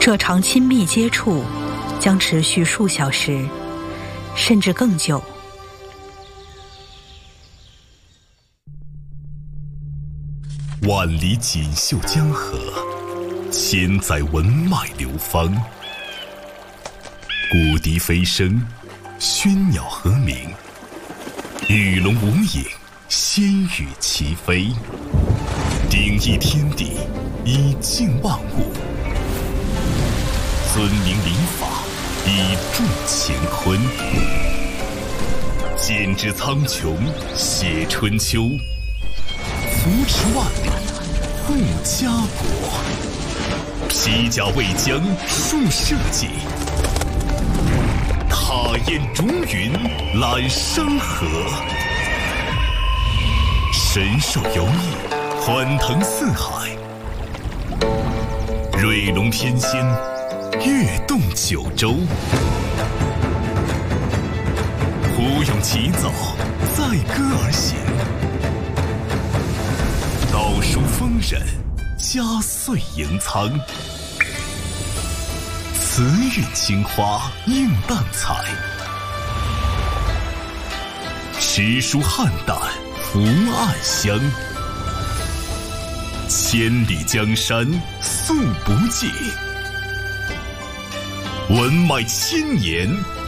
这场亲密接触将持续数小时，甚至更久。 万里锦绣江河，千载文脉流芳。古笛飞声，喧鸟和鸣，鱼龙无影，仙羽齐飞。鼎益天地，以静万物；尊明礼法，以重乾坤。剪纸苍穹，写春秋。扶持万里，护家国。披甲为将，树社稷。踏烟逐云，揽山河。神兽游弋，欢腾四海。瑞龙天仙，跃动九州。胡咏齐奏，载歌而行。倒数丰稔，加岁迎苍。慈韵青花映淡彩，诗书汉旦福暗香。千里江山素不尽，文脉千年